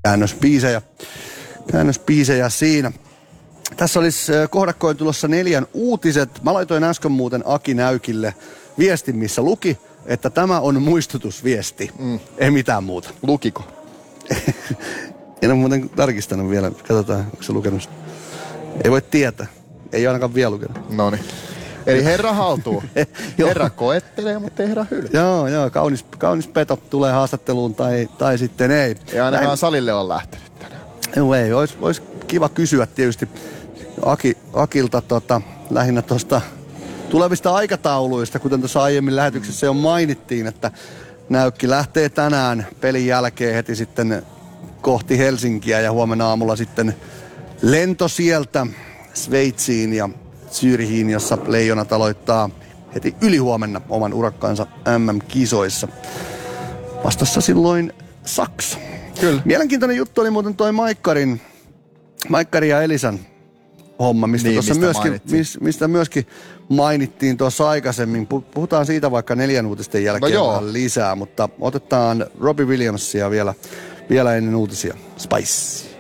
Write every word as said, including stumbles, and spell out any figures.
Käännösbiisejä. Käännösbiisejä siinä. Tässä olisi kohdakkoin tulossa neljän uutiset. Mä laitoin äsken muuten Aki Näykille viestin, missä luki, että tämä on muistutusviesti. Mm. Ei mitään muuta. Lukiko? En ole muuten tarkistanut vielä. Katsotaan, onko se lukenut. Ei voi tietää. Ei ainakaan vielä lukenut. Noniin. Eli herra haltuu. Herra koettelee, mutta ei herra hylkää. Joo, joo. Kaunis, kaunis peto tulee haastatteluun tai, tai sitten ei. Ei ainakaan Näin. salille ole lähtenyt tänään. Joo, ei. Olisi olis kiva kysyä tietysti Aki, Akilta tota, lähinnä tuosta tulevista aikatauluista, kuten tuossa aiemmin lähetyksessä jo mainittiin, että Näykki lähtee tänään pelin jälkeen heti sitten kohti Helsinkiä ja huomenna aamulla sitten lento sieltä Sveitsiin ja Zürichiin, jossa Leijonat aloittaa heti ylihuomenna oman urakkaansa M M-kisoissa. Vastassa silloin Saksa. Kyllä. Mielenkiintoinen juttu oli muuten toi Maikkarin, Maikkarin ja Elisan homma, mistä, niin, mistä, myöskin, mis, mistä myöskin mainittiin tuossa aikaisemmin. Puhutaan siitä vaikka neljän uutisten jälkeen no vähän lisää, mutta otetaan Robbie Williamsia vielä, vielä ennen uutisia. Spice.